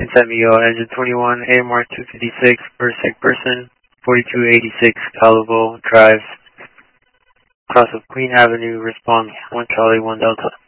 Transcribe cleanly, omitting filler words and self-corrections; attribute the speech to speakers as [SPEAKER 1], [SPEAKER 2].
[SPEAKER 1] Inside MEO, engine 21, AMR 256, Berserk person, 4286 Calibo Drive, cross of Queen Avenue, response 1 Charlie 1 Delta.